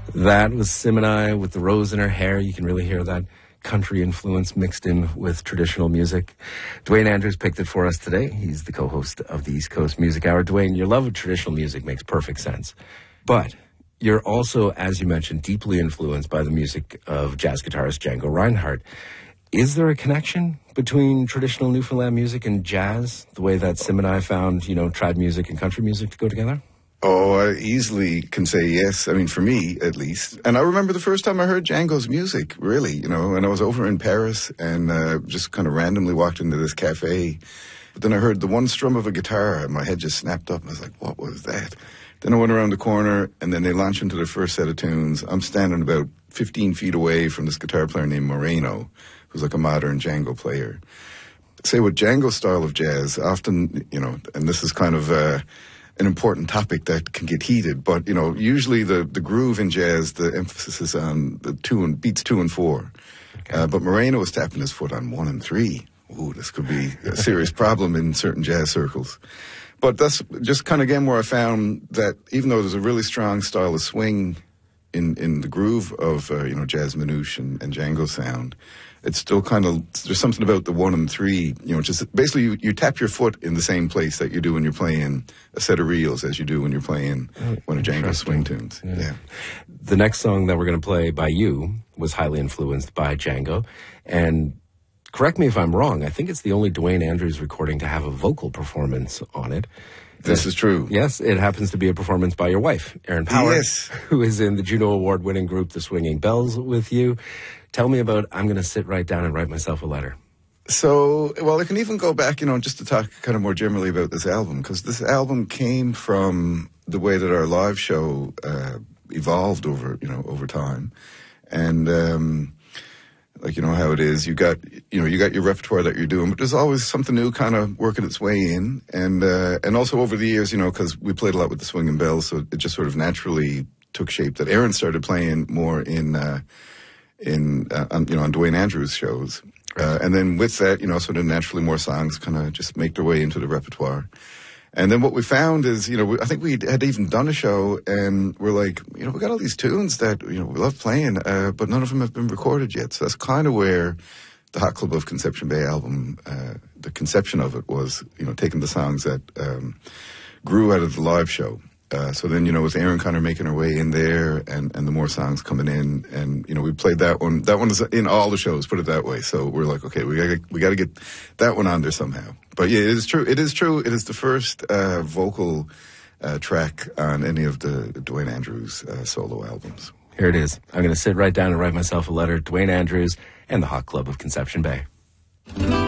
That was Sim and I with the rose in her hair. You can really hear that country influence mixed in with traditional music. Dwayne Andrews picked it for us today. He's the co-host of the East Coast Music Hour. Dwayne, your love of traditional music makes perfect sense. But you're also, as you mentioned, deeply influenced by the music of jazz guitarist Django Reinhardt. Is there a connection between traditional Newfoundland music and jazz, the way that Sim and I found, trad music and country music to go together? Oh, I easily can say yes. I mean, for me, at least. And I remember the first time I heard Django's music, really, and I was over in Paris and just kind of randomly walked into this cafe. But then I heard the one strum of a guitar and my head just snapped up. I was like, what was that? Then I went around the corner and then they launched into their first set of tunes. I'm standing about 15 feet away from this guitar player named Moreno, who's like a modern Django player. Say with Django's style of jazz, often, and this is kind of an important topic that can get heated, but usually the groove in jazz, the emphasis is on the beats 2 and 4. Okay. But Moreno was tapping his foot on 1 and 3. Ooh, this could be a serious problem in certain jazz circles. But that's just kind of again where I found that even though there's a really strong style of swing in the groove of jazz manouche and Django sound, it's still kind of, there's something about the 1 and 3, just basically you tap your foot in the same place that you do when you're playing a set of reels as you do when you're playing one of Django's swing tunes. Yeah. The next song that we're going to play by you was highly influenced by Django. And correct me if I'm wrong, I think it's the only Dwayne Andrews recording to have a vocal performance on it. This is true. Yes, it happens to be a performance by your wife, Erin Power, yes, who is in the Juno Award-winning group The Swinging Bells with you. Tell me about I'm going to sit right down and write myself a letter. So, well, I can even go back, just to talk kind of more generally about this album, because this album came from the way that our live show evolved over time. And how it is, you got your repertoire that you're doing, but there's always something new kind of working its way in. And also over the years, because we played a lot with the Swinging Bells, so it just sort of naturally took shape that Erin started playing more on Dwayne Andrews shows. And then with that, sort of naturally more songs kind of just make their way into the repertoire. And then what we found is, I think we had even done a show and we're like, we got all these tunes that, we love playing, but none of them have been recorded yet. So that's kind of where the Hot Club of Conception Bay album, the conception of it was, taking the songs that grew out of the live show. So then, with Erin kind of making her way in there and the more songs coming in and, we played that one. That one is in all the shows, put it that way. So we're like, okay, we got to get that one on there somehow. But yeah, it is true. It is the first vocal track on any of the Dwayne Andrews solo albums. Here it is. I'm going to sit right down and write myself a letter. Dwayne Andrews and the Hot Club of Conception Bay.